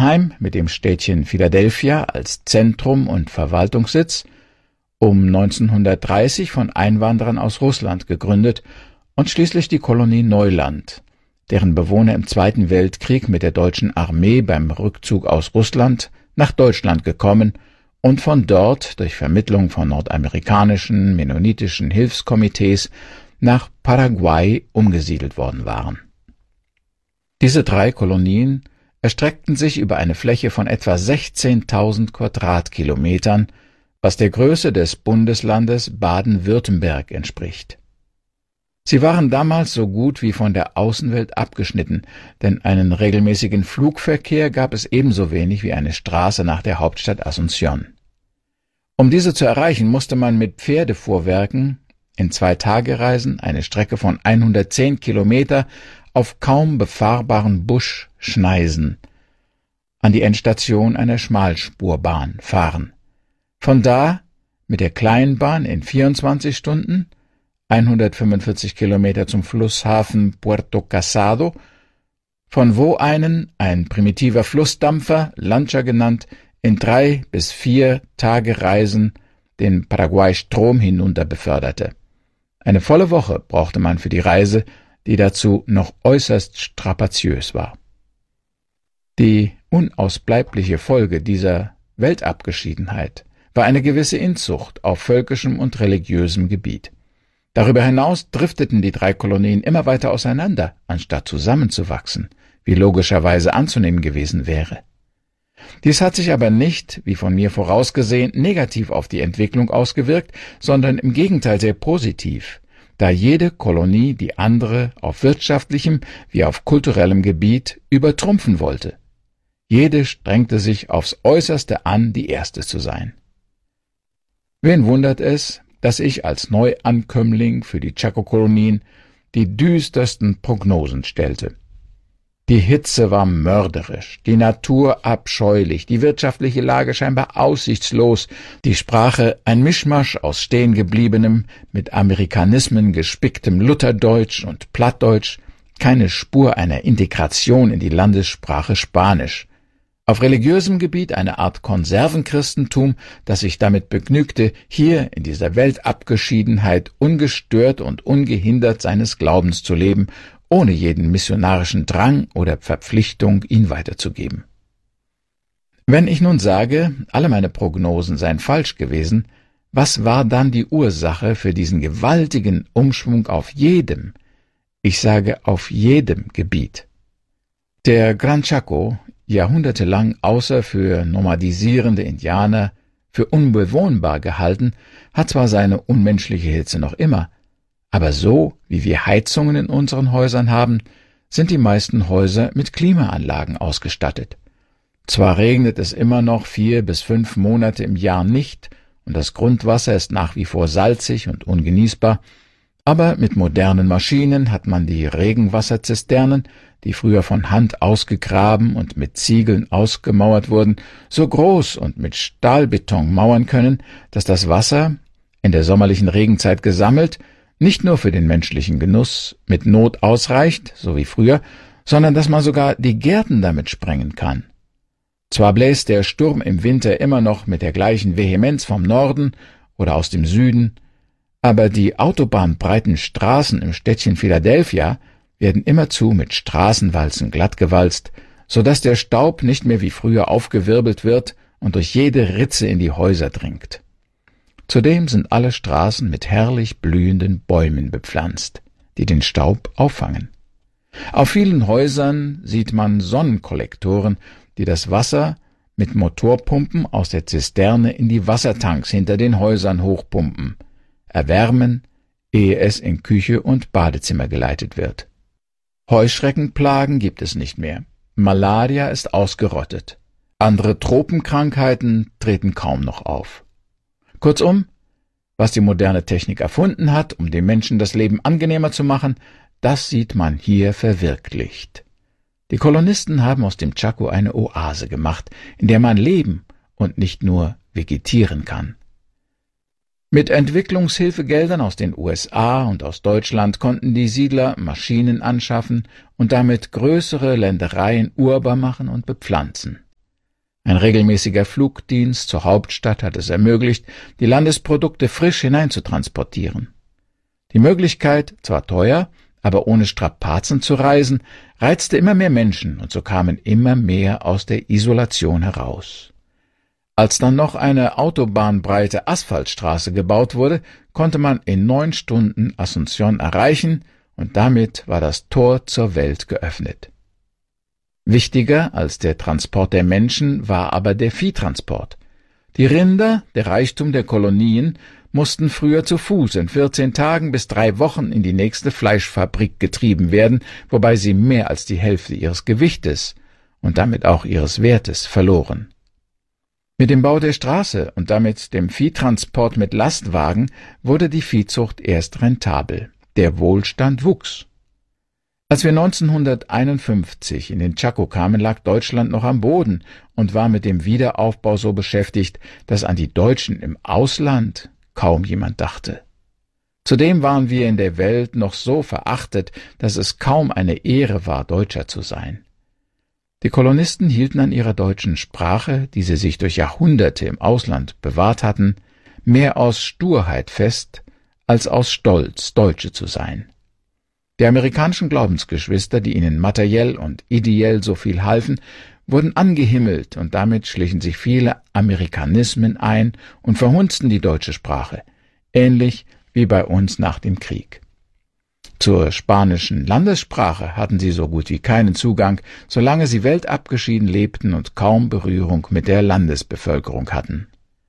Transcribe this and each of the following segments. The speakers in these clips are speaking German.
Anaheim mit dem Städtchen Philadelphia als Zentrum und Verwaltungssitz, um 1930 von Einwanderern aus Russland gegründet, und schließlich die Kolonie Neuland, deren Bewohner im Zweiten Weltkrieg mit der deutschen Armee beim Rückzug aus Russland nach Deutschland gekommen und von dort durch Vermittlung von nordamerikanischen, mennonitischen Hilfskomitees nach Paraguay umgesiedelt worden waren. Diese 3 Kolonien erstreckten sich über eine Fläche von etwa 16.000 Quadratkilometern, was der Größe des Bundeslandes Baden-Württemberg entspricht. Sie waren damals so gut wie von der Außenwelt abgeschnitten, denn einen regelmäßigen Flugverkehr gab es ebenso wenig wie eine Straße nach der Hauptstadt Asunción. Um diese zu erreichen, musste man mit Pferdefuhrwerken in 2-Tagereisen eine Strecke von 110 Kilometer auf kaum befahrbaren Buschschneisen an die Endstation einer Schmalspurbahn fahren. Von da mit der Kleinbahn in 24 Stunden 145 Kilometer zum Flusshafen Puerto Casado, von wo ein primitiver Flussdampfer, Lancha genannt, in 3 bis 4 Tagereisen den Paraguay-Strom hinunter beförderte. Eine volle Woche brauchte man für die Reise, die dazu noch äußerst strapaziös war. Die unausbleibliche Folge dieser Weltabgeschiedenheit war eine gewisse Inzucht auf völkischem und religiösem Gebiet. Darüber hinaus drifteten die 3 Kolonien immer weiter auseinander, anstatt zusammenzuwachsen, wie logischerweise anzunehmen gewesen wäre. Dies hat sich aber nicht, wie von mir vorausgesehen, negativ auf die Entwicklung ausgewirkt, sondern im Gegenteil sehr positiv, da jede Kolonie die andere auf wirtschaftlichem wie auf kulturellem Gebiet übertrumpfen wollte. Jede strengte sich aufs Äußerste an, die erste zu sein. Wen wundert es, dass ich als Neuankömmling für die Chaco-Kolonien die düstersten Prognosen stellte. Die Hitze war mörderisch, die Natur abscheulich, die wirtschaftliche Lage scheinbar aussichtslos, die Sprache ein Mischmasch aus stehengebliebenem, mit Amerikanismen gespicktem Lutherdeutsch und Plattdeutsch, keine Spur einer Integration in die Landessprache Spanisch. Auf religiösem Gebiet eine Art Konservenchristentum, das sich damit begnügte, hier in dieser Weltabgeschiedenheit ungestört und ungehindert seines Glaubens zu leben, ohne jeden missionarischen Drang oder Verpflichtung, ihn weiterzugeben. Wenn ich nun sage, alle meine Prognosen seien falsch gewesen, was war dann die Ursache für diesen gewaltigen Umschwung auf jedem, ich sage auf jedem Gebiet? Der Gran Chaco, jahrhundertelang außer für nomadisierende Indianer für unbewohnbar gehalten, hat zwar seine unmenschliche Hitze noch immer, aber so, wie wir Heizungen in unseren Häusern haben, sind die meisten Häuser mit Klimaanlagen ausgestattet. Zwar regnet es immer noch 4 bis 5 Monate im Jahr nicht und das Grundwasser ist nach wie vor salzig und ungenießbar, aber mit modernen Maschinen hat man die Regenwasserzisternen, die früher von Hand ausgegraben und mit Ziegeln ausgemauert wurden, so groß und mit Stahlbeton mauern können, dass das Wasser, in der sommerlichen Regenzeit gesammelt, nicht nur für den menschlichen Genuss mit Not ausreicht, so wie früher, sondern dass man sogar die Gärten damit sprengen kann. Zwar bläst der Sturm im Winter immer noch mit der gleichen Vehemenz vom Norden oder aus dem Süden, aber die autobahnbreiten Straßen im Städtchen Philadelphia werden immerzu mit Straßenwalzen glattgewalzt, so dass der Staub nicht mehr wie früher aufgewirbelt wird und durch jede Ritze in die Häuser dringt. Zudem sind alle Straßen mit herrlich blühenden Bäumen bepflanzt, die den Staub auffangen. Auf vielen Häusern sieht man Sonnenkollektoren, die das Wasser mit Motorpumpen aus der Zisterne in die Wassertanks hinter den Häusern hochpumpen, erwärmen, ehe es in Küche und Badezimmer geleitet wird. Heuschreckenplagen gibt es nicht mehr. Malaria ist ausgerottet. Andere Tropenkrankheiten treten kaum noch auf. Kurzum, was die moderne Technik erfunden hat, um den Menschen das Leben angenehmer zu machen, das sieht man hier verwirklicht. Die Kolonisten haben aus dem Chaco eine Oase gemacht, in der man leben und nicht nur vegetieren kann. Mit Entwicklungshilfegeldern aus den USA und aus Deutschland konnten die Siedler Maschinen anschaffen und damit größere Ländereien urbar machen und bepflanzen. Ein regelmäßiger Flugdienst zur Hauptstadt hat es ermöglicht, die Landesprodukte frisch hineinzutransportieren. Die Möglichkeit, zwar teuer, aber ohne Strapazen zu reisen, reizte immer mehr Menschen, und so kamen immer mehr aus der Isolation heraus. Als dann noch eine autobahnbreite Asphaltstraße gebaut wurde, konnte man in 9 Stunden Asunción erreichen, und damit war das Tor zur Welt geöffnet. Wichtiger als der Transport der Menschen war aber der Viehtransport. Die Rinder, der Reichtum der Kolonien, mussten früher zu Fuß in 14 Tagen bis 3 Wochen in die nächste Fleischfabrik getrieben werden, wobei sie mehr als die Hälfte ihres Gewichtes und damit auch ihres Wertes verloren. Mit dem Bau der Straße und damit dem Viehtransport mit Lastwagen wurde die Viehzucht erst rentabel. Der Wohlstand wuchs. Als wir 1951 in den Chaco kamen, lag Deutschland noch am Boden und war mit dem Wiederaufbau so beschäftigt, dass an die Deutschen im Ausland kaum jemand dachte. Zudem waren wir in der Welt noch so verachtet, dass es kaum eine Ehre war, Deutscher zu sein. Die Kolonisten hielten an ihrer deutschen Sprache, die sie sich durch Jahrhunderte im Ausland bewahrt hatten, mehr aus Sturheit fest, als aus Stolz, Deutsche zu sein. Die amerikanischen Glaubensgeschwister, die ihnen materiell und ideell so viel halfen, wurden angehimmelt, und damit schlichen sich viele Amerikanismen ein und verhunzten die deutsche Sprache, ähnlich wie bei uns nach dem Krieg. Zur spanischen Landessprache hatten sie so gut wie keinen Zugang, solange sie weltabgeschieden lebten und kaum Berührung mit der Landesbevölkerung hatten.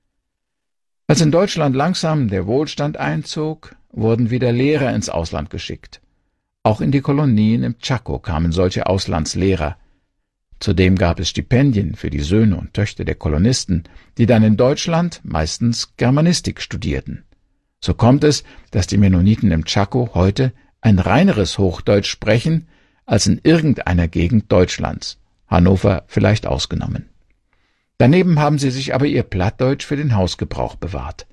Als in Deutschland langsam der Wohlstand einzog, wurden wieder Lehrer ins Ausland geschickt. Auch in die Kolonien im Chaco kamen solche Auslandslehrer. Zudem gab es Stipendien für die Söhne und Töchter der Kolonisten, die dann in Deutschland meistens Germanistik studierten. So kommt es, dass die Mennoniten im Chaco heute ein reineres Hochdeutsch sprechen als in irgendeiner Gegend Deutschlands, Hannover vielleicht ausgenommen. Daneben haben sie sich aber ihr Plattdeutsch für den Hausgebrauch bewahrt.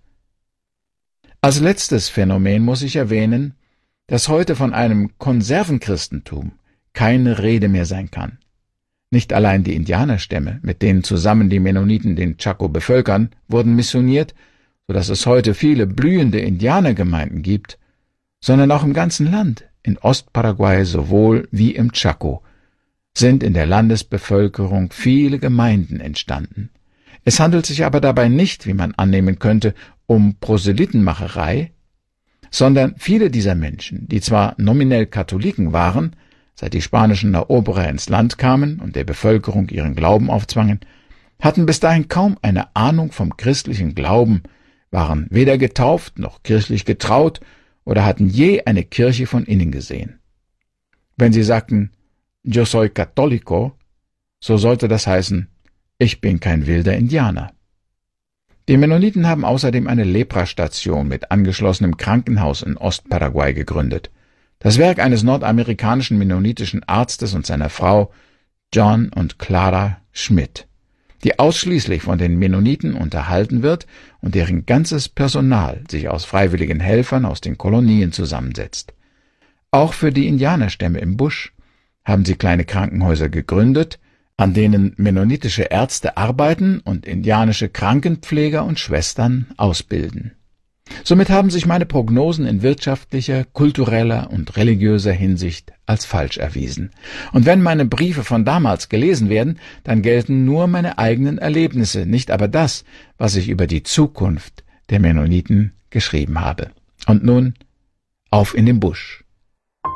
Als letztes Phänomen muss ich erwähnen, dass heute von einem Konservenchristentum keine Rede mehr sein kann. Nicht allein die Indianerstämme, mit denen zusammen die Mennoniten den Chaco bevölkern, wurden missioniert, so dass es heute viele blühende Indianergemeinden gibt, sondern auch im ganzen Land, in Ostparaguay sowohl wie im Chaco, sind in der Landesbevölkerung viele Gemeinden entstanden. Es handelt sich aber dabei nicht, wie man annehmen könnte, um Proselytenmacherei, sondern viele dieser Menschen, die zwar nominell Katholiken waren, seit die spanischen Eroberer ins Land kamen und der Bevölkerung ihren Glauben aufzwangen, hatten bis dahin kaum eine Ahnung vom christlichen Glauben, waren weder getauft noch kirchlich getraut oder hatten je eine Kirche von innen gesehen. Wenn sie sagten, Yo soy católico, so sollte das heißen, ich bin kein wilder Indianer. Die Mennoniten haben außerdem eine Leprastation mit angeschlossenem Krankenhaus in Ostparaguay gegründet. Das Werk eines nordamerikanischen mennonitischen Arztes und seiner Frau John und Clara Schmidt, die ausschließlich von den Mennoniten unterhalten wird und deren ganzes Personal sich aus freiwilligen Helfern aus den Kolonien zusammensetzt. Auch für die Indianerstämme im Busch haben sie kleine Krankenhäuser gegründet, an denen mennonitische Ärzte arbeiten und indianische Krankenpfleger und Schwestern ausbilden. Somit haben sich meine Prognosen in wirtschaftlicher, kultureller und religiöser Hinsicht als falsch erwiesen. Und wenn meine Briefe von damals gelesen werden, dann gelten nur meine eigenen Erlebnisse, nicht aber das, was ich über die Zukunft der Mennoniten geschrieben habe. Und nun auf in den Busch.